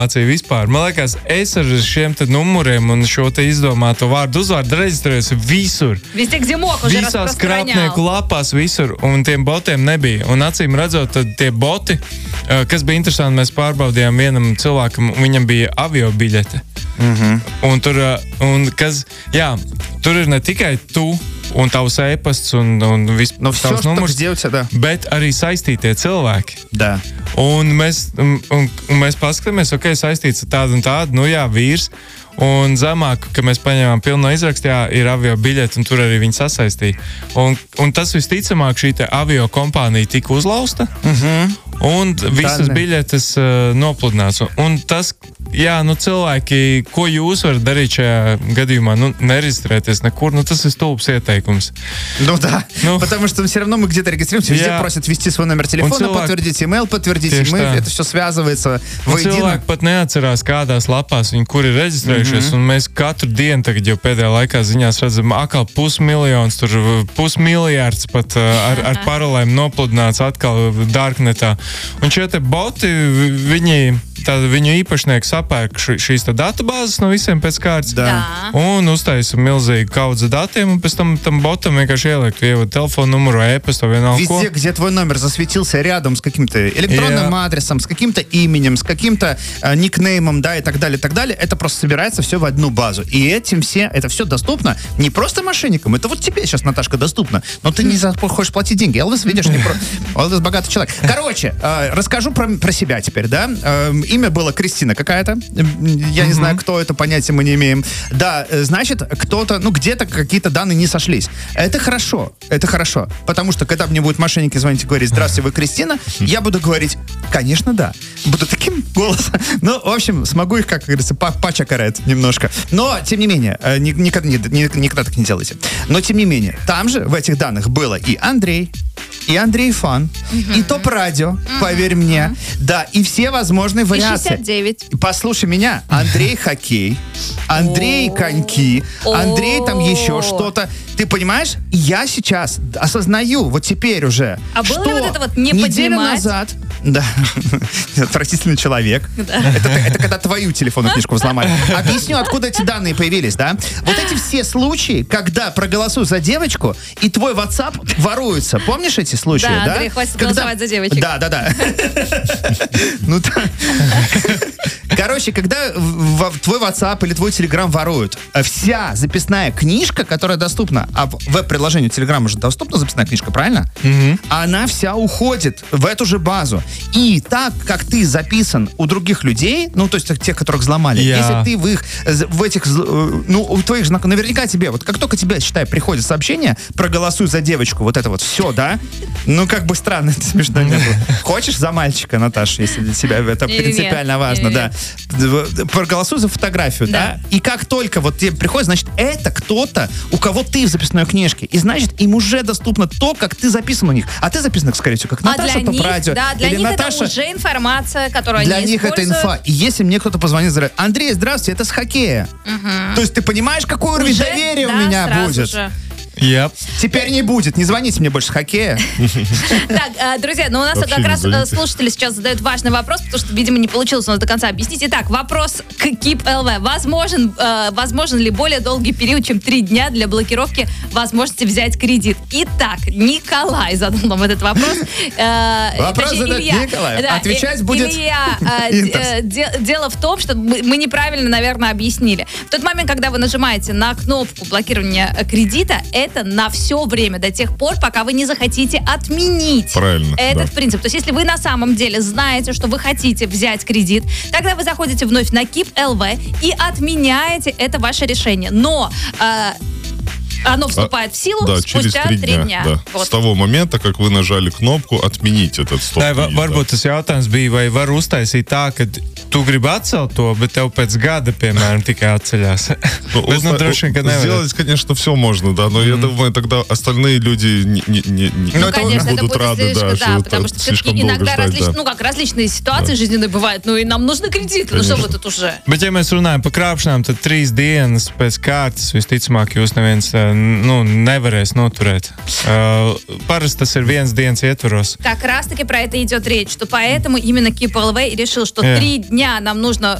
Vispār. Man liekas, es ar šiem te numuriem un šo te izdomāto vārdu uzvārdu reģistrējos visur. Visās krāpnieku lapās visur, un tiem botiem nebija. Un acīm redzot, tad tie boti, kas bija interesanti, mēs pārbaudījām vienam cilvēkam, un viņam bija avio biļete. Un tur, tur ir ne tikai tu un tavs e-pasts un tavs numurs, bet arī saistītie cilvēki. Да. Un mēs paskatāmies, saistīts ar tādu un tādu, vīrs, un zemāk, ka mēs paņēmām pilno izrakstu, ir avio biļeti, un tur arī viņi sasaistīja. Un tas visticamāk šī te avio kompānija tika uzlausta, un visas biļetes nopludināts. Un tas, cilvēki, ko jūs varat darīt šajā gadījumā, nereģistrēties неkur, tas ir столбс ieteikums. Да, потому что все равно мы где-то регистрируемся, везде просят ввести свой номер телефона, подтвердить имейл, подтвердить, и это все связывается воедино. Cilvēki pat neatcerās, kādās lapās viņi kur ir reģistrējušies, un mēs katru dienu tagad jau pēdējā laikā ziņās redzam atkal 500 000, tur 500 000 pat ar parolēm nopludināts atkal darknetā. Un šie te boti, viņu īpašnieki sapērk šīs datubāzes no visiem pēc kārtas un uztaisa milzīgu kaudzi datiem, un pēc там ботам vienkārši ieliek телефон номер, e-паstu, vienalga. Везде, где твой номер засветился рядом с каким-то электронным адресом, с каким-то именем, с каким-то никнеймом, и так далее, это просто собирается все в одну базу. И это все доступно не просто мошенникам, это вот тебе сейчас, Наташка, доступно, но ты не хочешь платить деньги. Элвис, видишь, Элвис богатый человек. Короче, расскажу про себя теперь, Имя было Кристина какая-то. Я не знаю, кто это, понятия мы не имеем. Да, значит, кто-то, где-то какие-то данные не сошлись. Это хорошо. Потому что, когда мне будут мошенники звонить и говорить: «Здравствуйте, вы Кристина?», я буду говорить: «Конечно, да». Буду таким голосом. В общем, смогу их, как говорится, почакарать немножко. Но, тем не менее, никогда так не делайте. Но, тем не менее, там же в этих данных было и Андрей Фан, и ТОП-радио, поверь мне. Да, и все возможные вариации. 69. Послушай меня. Андрей Хоккей, Андрей Коньки, Андрей там еще что-то. Ты понимаешь? Я сейчас осознаю, вот теперь уже, что было вот это не неделю поднимать? назад... Да, отвратительный человек. Это когда твою телефонную книжку взломали. Объясню, откуда эти данные появились, Вот эти все случаи, когда проголосуй за девочку, и твой WhatsApp воруется. Помнишь эти случаи, да? Андрей, хватит голосовать за девочек. Да. Короче, когда твой WhatsApp или твой Telegram воруют, вся записная книжка, которая доступна, а в веб-приложении Telegram уже доступна записная книжка, правильно? Она вся уходит в эту же базу. И так, как ты записан у других людей, то есть тех, которых взломали, если ты в этих, у твоих знакомых, наверняка тебе, вот как только тебе, считай, приходит сообщение: «Проголосуй за девочку», вот это вот все, как бы странно, это смешно не было. Хочешь за мальчика, Наташа, если для тебя это принципиально важно, проголосуй за фотографию, и как только вот тебе приходит, значит, это кто-то, у кого ты в записной книжке, и значит, им уже доступно то, как ты записан у них. А ты записан, скорее всего, как Наташа ТОП-радио. Для или них Наташа, это уже информация, которую они используют. Для них это инфа. И если мне кто-то позвонит, говорит: «Андрей, здравствуйте, это с хоккея». То есть ты понимаешь, какой уровень доверия у меня будет? Yep. Теперь не будет. Не звоните мне больше с хоккея. Так, друзья, у нас как раз слушатели сейчас задают важный вопрос, потому что, видимо, не получилось у нас до конца объяснить. Итак, вопрос к КИП ЛВ. Возможен ли более долгий период, чем 3 дня для блокировки возможности взять кредит? Итак, Николай задал нам этот вопрос. Вопрос задает Николай. Отвечать будет Илья. Дело в том, что мы неправильно, наверное, объяснили. В тот момент, когда вы нажимаете на кнопку блокирования кредита, это на все время, до тех пор, пока вы не захотите отменить этот принцип. То есть, если вы на самом деле знаете, что вы хотите взять кредит, тогда вы заходите вновь на КИП ЛВ и отменяете это ваше решение. Но оно вступает в силу спустя 3 дня. С того момента, как вы нажали кнопку «Отменить этот стоп». Varbūt tas jautājums bija, vai var uztaisīt tā, ka tu gribi atcelt to, bet tev pēc gada, piemēram, tikai atceļās. Droši vien, ka nevar. Сделать, конечно, все можно, но я думаю, тогда остальные люди не будут рады, потому что все-таки иногда различные ситуации жизненные бывают, и нам нужны кредиты, что вы тут уже. Bet, ja mēs runājam par krāpšanām, tad 3 dienas pēc kārtas visticamāk jūs neviens nevarēs noturēt. Parasti tas ir 1 dienas ietvaros. Как раз таки про это идет речь, что поэтому именно КИП ЛВ решил, что 3 дня дня нам нужно